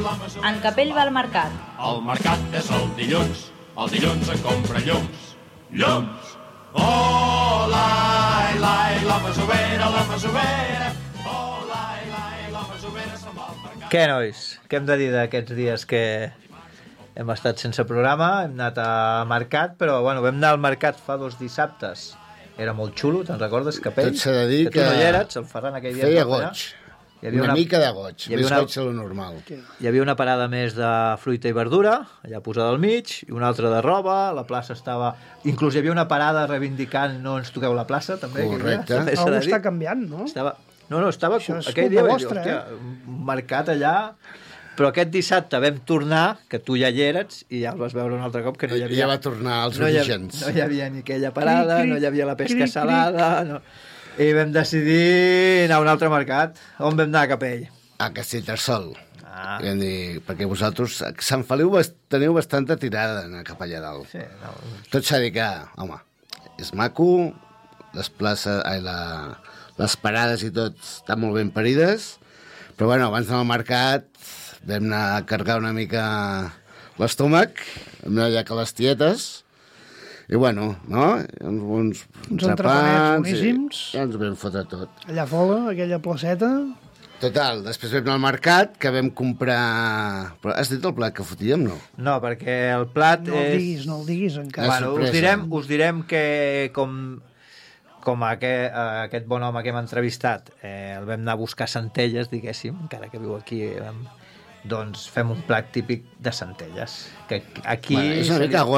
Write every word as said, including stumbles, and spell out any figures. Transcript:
En Capell va al mercat. El mercat és el dilluns, el dilluns en compra llums. Llums! Oh, lai, lai, la masovera, la masovera. Oh, lai, lai, la masovera se'n va al mercat. Què, nois? Què hem de dir d'aquests dies que hem estat sense programa? Hem anat a mercat, però bueno, vam anar al mercat fa dos dissabtes. Era molt xulo, te'n recordes, Capell? Tot s'ha de dir que... tu que no hi eres, el Ferran aquell dia... Feia goig. Hi havia una, una mica de goig, hi havia més una... goig que lo normal. Hi havia una parada més de fruita i verdura, allà posada al mig, i una altra de roba, la plaça estava... Inclús hi havia una parada reivindicant no ens toqueu la plaça, també. Correcte. Algú està canviant, no? Estava... No, no, estava... Això és aquell dia vaig dir, vostra, hòstia, un mercat allà... Però aquest dissabte vam tornar, que tu ja hi eres, i ja el vas veure un altre cop, que no hi havia... Ja va tornar als no orígens. Hi, no hi havia ni aquella parada, Cric, cric, no hi havia la pesca cric, salada... No. I vam decidir anar a un altre mercat. On vam anar, Capell? A Castellterçol. Ah. Vam dir, perquè vosaltres a Sant Feliu teniu bastanta tirada d'anar cap allà dalt. Sí, no. Tot s'ha de dir que, home, és maco, les places, ai, la, les parades i tot estan molt ben parides, però bueno, abans d'anar al mercat vam anar a carregar una mica l'estómac, vam anar allà que les tietes, i bueno, no? Uns, uns, uns entrepenets boníssims. I ja ens vam fotre tot. Allà fora, aquella placeta... Total, després vam anar al mercat, que vam comprar... Però has dit el plat que fotíem, no? No, perquè el plat no el és... diguis, no el diguis encara. Bueno, us direm, us direm que com, com aquest, aquest bon home que hem entrevistat eh, el vam anar a buscar centelles, diguéssim, encara que viu aquí, eh, doncs fem un plat típic de centelles. Que aquí bueno, és una mica